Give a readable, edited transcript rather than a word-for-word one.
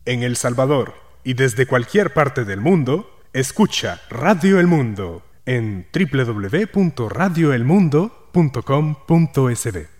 en El Salvador y desde cualquier parte del mundo, escucha Radio El Mundo en www.radioelmundo.com.sb.